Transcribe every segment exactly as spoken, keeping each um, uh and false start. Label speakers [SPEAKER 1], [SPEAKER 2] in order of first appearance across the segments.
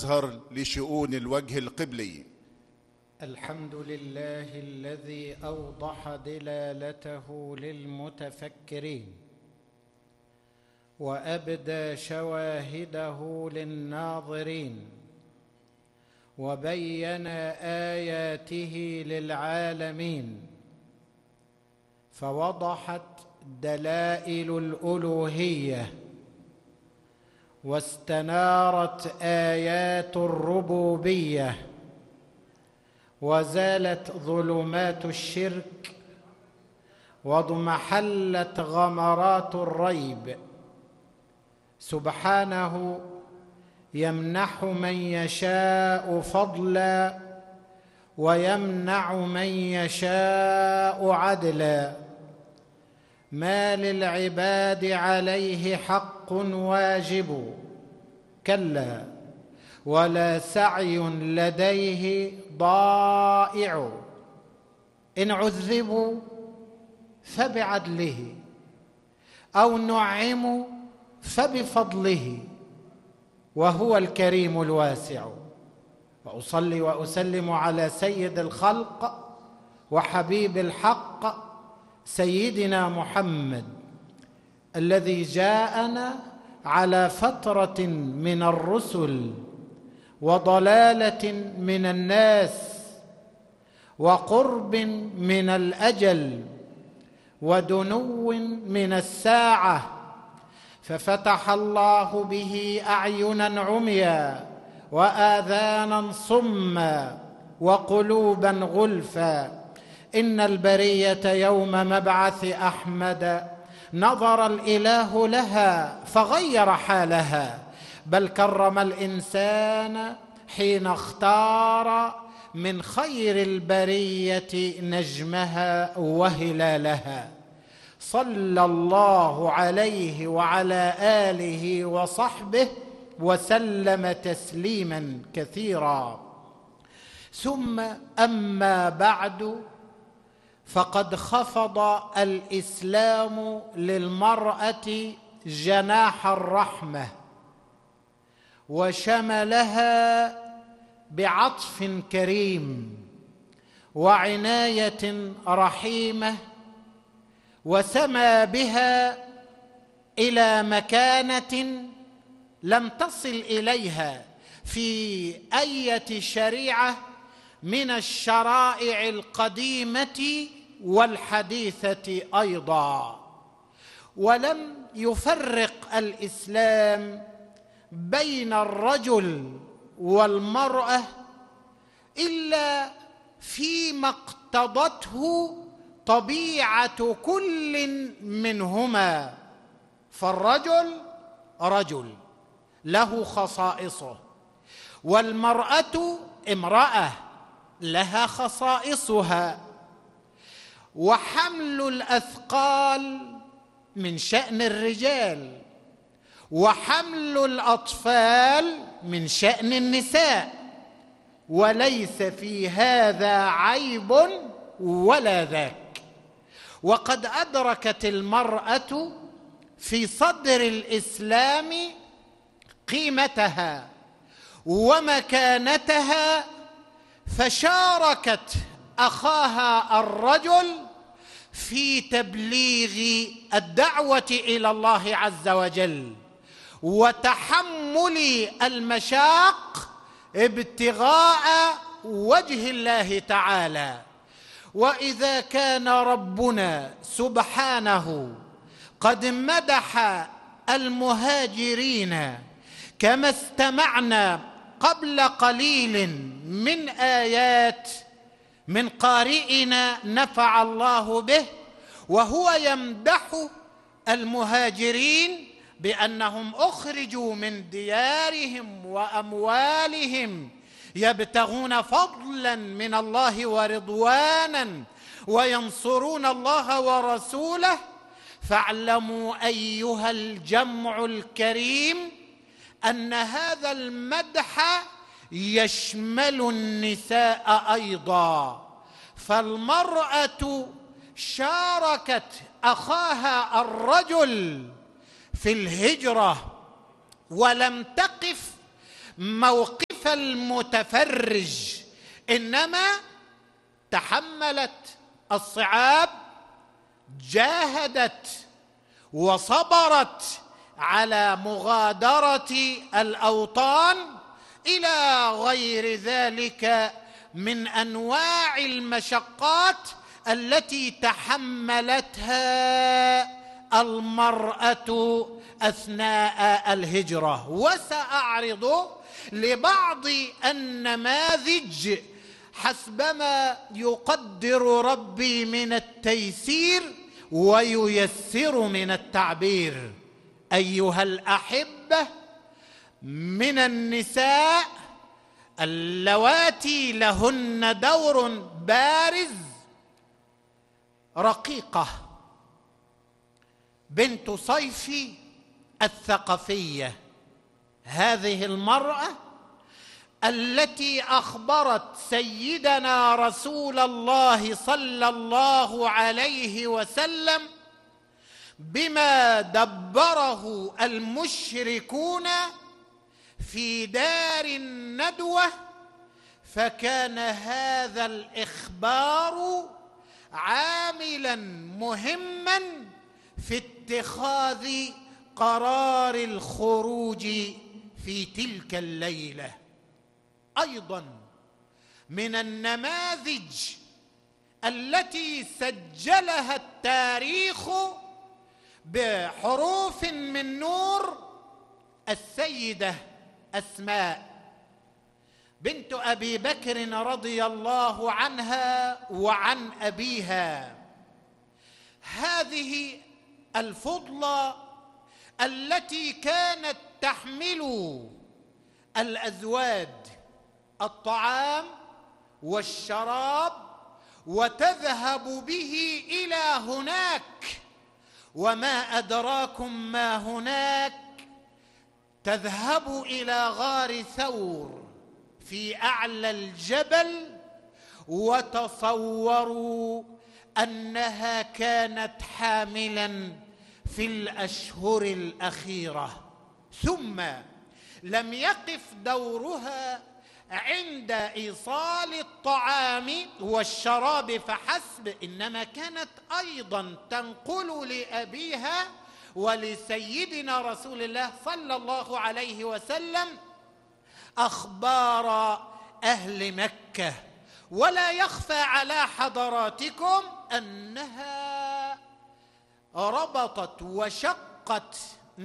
[SPEAKER 1] الأزهر لشؤون الوجه القبلي.
[SPEAKER 2] الحمد لله الذي أوضح دلالته للمتفكرين وأبدى شواهده للناظرين وبين آياته للعالمين، فوضحت دلائل الألوهية واستنارت آيات الربوبية وزالت ظلمات الشرك واضمحلت غمرات الريب. سبحانه يمنح من يشاء فضلا ويمنع من يشاء عدلا. ما للعباد عليه حق واجب كلا ولا سعي لديه ضائع. إن عذبوا فبعدله أو نعموا فبفضله وهو الكريم الواسع. وأصلي وأسلم على سيد الخلق وحبيب الحق سيدنا محمد الذي جاءنا على فترة من الرسل وضلالة من الناس وقرب من الأجل ودنو من الساعة، ففتح الله به أعينا عميا وآذانا صما وقلوبا غلفا. إن البرية يوم مبعث أحمد نظر الإله لها فغير حالها، بل كرم الإنسان حين اختار من خير البرية نجمها وهلالها. صلى الله عليه وعلى آله وصحبه وسلم تسليما كثيرا. ثم أما بعد، فقد خفض الإسلام للمرأة جناح الرحمة وشملها بعطف كريم وعناية رحيمة، وسمى بها إلى مكانة لم تصل إليها في أية شريعة من الشرائع القديمة والحديثة أيضا. ولم يفرق الإسلام بين الرجل والمرأة إلا فيما اقتضته طبيعة كل منهما. فالرجل رجل له خصائصه، والمرأة امرأة لها خصائصها. وحمل الأثقال من شأن الرجال، وحمل الأطفال من شأن النساء، وليس في هذا عيب ولا ذاك. وقد أدركت المرأة في صدر الإسلام قيمتها ومكانتها، فشاركت أخاها الرجل في تبليغ الدعوة إلى الله عز وجل وتحمل المشاق ابتغاء وجه الله تعالى. وإذا كان ربنا سبحانه قد مدح المهاجرين كما استمعنا قبل قليل من آيات من قارئنا نفع الله به، وهو يمدح المهاجرين بأنهم أخرجوا من ديارهم وأموالهم يبتغون فضلا من الله ورضوانا وينصرون الله ورسوله. فاعلموا أيها الجمع الكريم أن هذا المدح يشمل النساء أيضا. فالمرأة شاركت أخاها الرجل في الهجرة ولم تقف موقف ضعيف المتفرج، إنما تحملت الصعاب، جاهدت وصبرت على مغادرة الأوطان إلى غير ذلك من أنواع المشقات التي تحملتها المرأة أثناء الهجرة. وسأعرض لبعض النماذج حسبما يقدر ربي من التيسير وييسر من التعبير. أيها الأحبة، من النساء اللواتي لهن دور بارز رقيقة بنت صيفي الثقفية، هذه المرأة التي أخبرت سيدنا رسول الله صلى الله عليه وسلم بما دبره المشركون في دار الندوة، فكان هذا الإخبار عاملا مهما في اتخاذ قرار الخروج في تلك الليلة. أيضا من النماذج التي سجلها التاريخ بحروف من نور السيدة أسماء بنت أبي بكر رضي الله عنها وعن أبيها. هذه الفضلة التي كانت تحمل الأزواج الطعام والشراب وتذهب به إلى هناك، وما أدراكم ما هناك، تذهب إلى غار ثور في أعلى الجبل، وتصوروا أنها كانت حاملا في الأشهر الأخيرة. ثم لم يقف دورها عند إيصال الطعام والشراب فحسب، إنما كانت أيضا تنقل لأبيها ولسيدنا رسول الله صلى الله عليه وسلم أخبار أهل مكة. ولا يخفى على حضراتكم أنها ربطت وشقت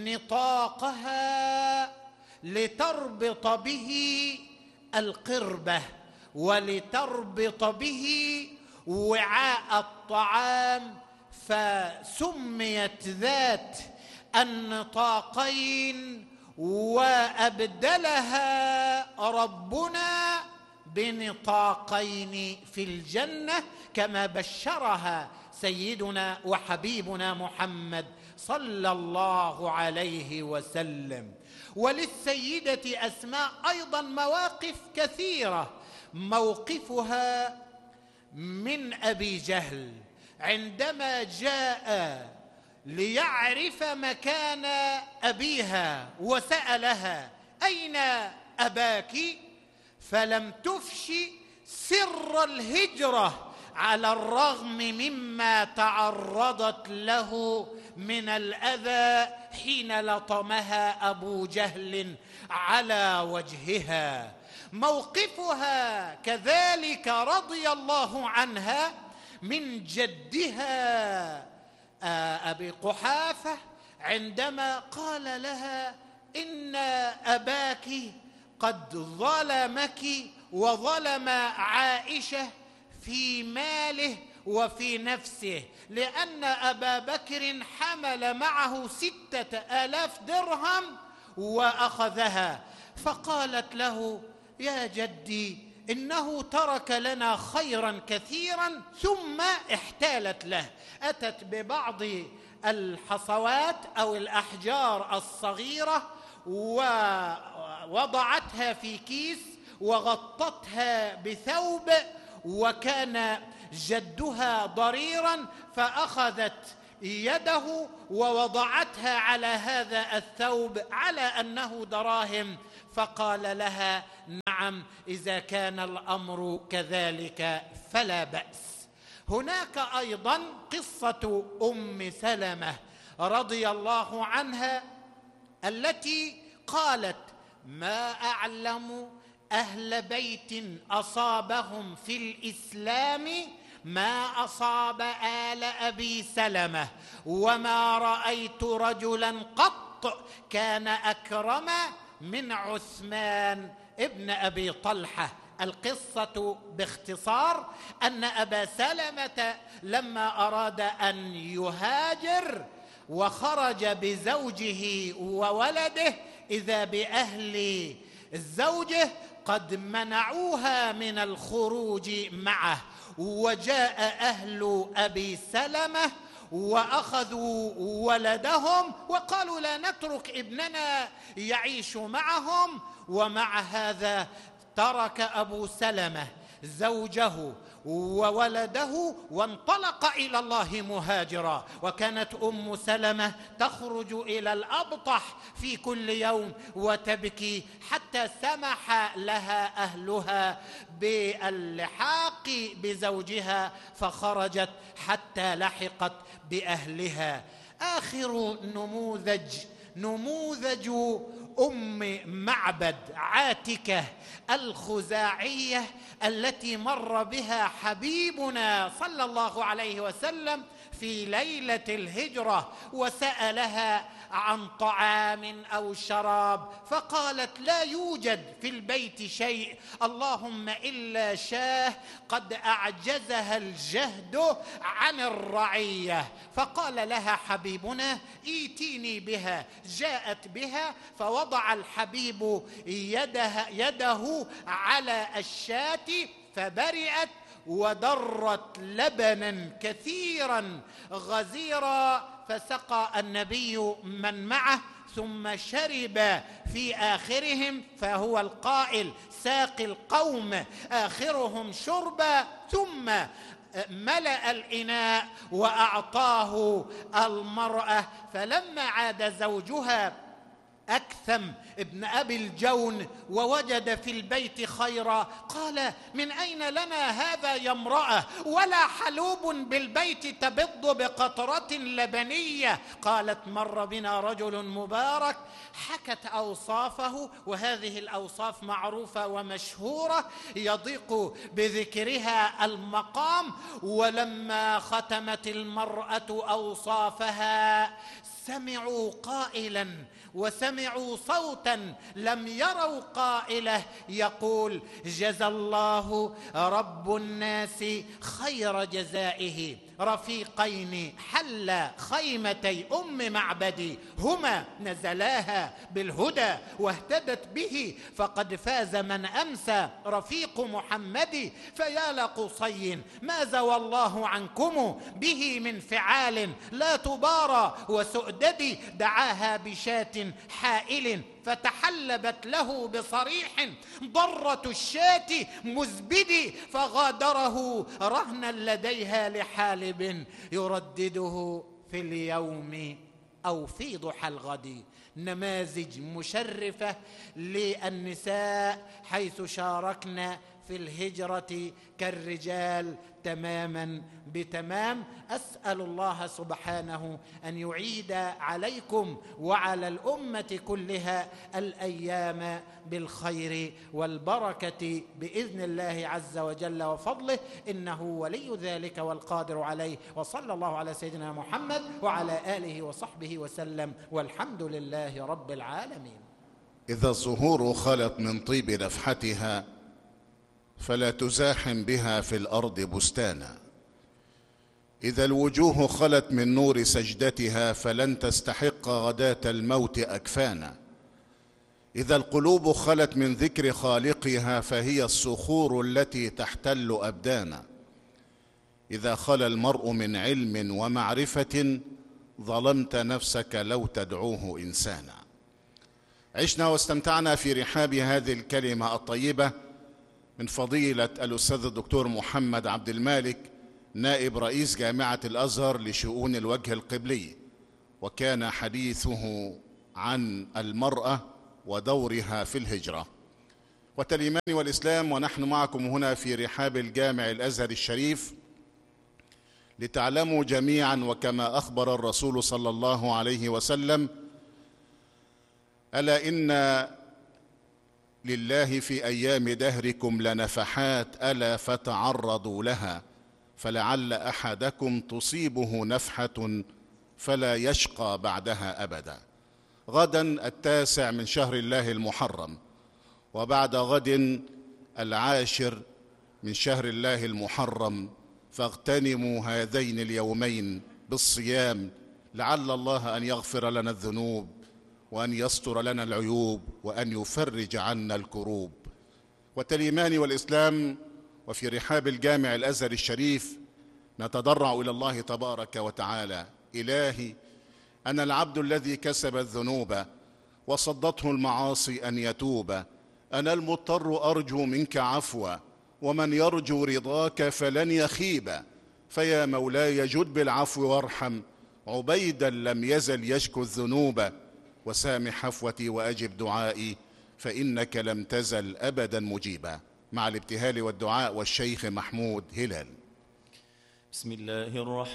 [SPEAKER 2] نطاقها لتربط به القربة ولتربط به وعاء الطعام، فسميت ذات النطاقين وأبدلها ربنا بنطاقين في الجنة كما بشرها سيدنا وحبيبنا محمد صلى الله عليه وسلم. وللسيدة أسماء أيضا مواقف كثيرة. موقفها من أبي جهل عندما جاء ليعرف مكان أبيها وسألها أين أباك، فلم تفشي سر الهجرة على الرغم مما تعرضت له من الأذى حين لطمها أبو جهل على وجهها. موقفها كذلك رضي الله عنها من جدها أبي قحافة عندما قال لها إن أباك قد ظلمك وظلم عائشة في ماله وفي نفسه، لأن أبا بكر حمل معه ستة آلاف درهم وأخذها. فقالت له يا جدي إنه ترك لنا خيرا كثيرا ثم احتالت له. أتت ببعض الحصوات أو الأحجار الصغيرة ووضعتها في كيس وغطتها بثوب، وكان جدها ضريرا فأخذت يده ووضعتها على هذا الثوب على أنه دراهم، فقال لها: نعم، إذا كان الأمر كذلك فلا بأس. هناك أيضا قصة أم سلمة رضي الله عنها التي قالت: ما أعلم أهل بيت أصابهم في الإسلام ما أصاب آل أبي سلمة، وما رأيت رجلا قط كان أكرم من عثمان ابن أبي طلحة. القصة باختصار أن أبا سلمة لما أراد أن يهاجر وخرج بزوجه وولده، إذا بأهل الزوجة قد منعوها من الخروج معه، وجاء أهل أبي سلمة وأخذوا ولدهم وقالوا: لا نترك ابننا يعيش معهم. ومع هذا ترك أبو سلمة زوجه وولده وانطلق إلى الله مهاجرا. وكانت أم سلمة تخرج إلى الأبطح في كل يوم وتبكي، حتى سمح لها أهلها باللحاق بزوجها فخرجت حتى لحقت بأهلها. آخر نموذج نموذج أم معبد عاتكة الخزاعية التي مر بها حبيبنا صلى الله عليه وسلم في ليلة الهجرة، وسألها عن طعام أو شراب فقالت: لا يوجد في البيت شيء، اللهم إلا شاه قد أعجزها الجهد عن الرعية. فقال لها حبيبنا: ائتيني بها. جاءت بها فوضع الحبيب يده, يده على الشاة فبرئت ودرت لبنا كثيرا غزيرا، فسقى النبي من معه ثم شرب في آخرهم، فهو القائل: ساقي القوم آخرهم شربا، ثم ملأ الإناء وأعطاه المرأة. فلما عاد زوجها أكثم ابن أبي الجون ووجد في البيت خيرا قال: من أين لنا هذا يا امرأة؟ ولا حلوب بالبيت تبض بقطرة لبنية. قالت: مر بنا رجل مبارك. حكت أوصافه، وهذه الأوصاف معروفة ومشهورة يضيق بذكرها المقام. ولما ختمت المرأة أوصافها سمعوا قائلا وسمعوا صوتا لم يروا قائله يقول: جزى الله رب الناس خير جزائه رفيقين حل خيمتي أم معبد، هما نزلاها بالهدى واهتدت به، فقد فاز من أمسى رفيق محمد. فيا لقصي ما زوى الله عنكم به من فعال لا تبارى، وسؤددي دعاها بشاة حائل فتحلبت له بصريح ضرة الشاة مزبدي، فغادره رهنا لديها لحالب يردده في اليوم أو في ضحى الغد. نماذج مشرفة للنساء حيث شاركنا في الهجرة كالرجال تماما بتمام. أسأل الله سبحانه أن يعيد عليكم وعلى الأمة كلها الأيام بالخير والبركة بإذن الله عز وجل وفضله، إنه ولي ذلك والقادر عليه. وصلى الله على سيدنا محمد وعلى آله وصحبه وسلم، والحمد لله رب العالمين.
[SPEAKER 1] إذا الزهور خلت من طيب نفحتها فلا تزاحم بها في الأرض بستانا، إذا الوجوه خلت من نور سجدتها فلن تستحق غداة الموت أكفانا، إذا القلوب خلت من ذكر خالقها فهي الصخور التي تحتل أبدانا، إذا خلا المرء من علم ومعرفة ظلمت نفسك لو تدعوه إنسانا. عشنا واستمتعنا في رحاب هذه الكلمة الطيبة من فضيلة الأستاذ الدكتور محمد عبد المالك نائب رئيس جامعة الأزهر لشؤون الوجه القبلي، وكان حديثه عن المرأة ودورها في الهجرة. والإيمان والإسلام، ونحن معكم هنا في رحاب الجامع الأزهري الشريف لتعلموا جميعا، وكما أخبر الرسول صلى الله عليه وسلم: ألا إن لله في أيام دهركم لنفحات ألا فتعرضوا لها، فلعل أحدكم تصيبه نفحة فلا يشقى بعدها أبدا. غدا التاسع من شهر الله المحرم، وبعد غد العاشر من شهر الله المحرم، فاغتنموا هذين اليومين بالصيام، لعل الله أن يغفر لنا الذنوب وأن يستر لنا العيوب وأن يفرج عنا الكروب. والإيمان والإسلام، وفي رحاب الجامع الأزهري الشريف نتضرع إلى الله تبارك وتعالى: إلهي، أنا العبد الذي كسب الذنوب وصدته المعاصي أن يتوب، أنا المضطر أرجو منك عفوا، ومن يرجو رضاك فلن يخيب، فيا مولاي جد بالعفو وارحم عبيدا لم يزل يشكو الذنوب، وسامح عفوتي وأجب دعائي فإنك لم تزل أبدا مجيبا. مع الابتهال والدعاء والشيخ محمود هلال.
[SPEAKER 3] بسم الله الرحمن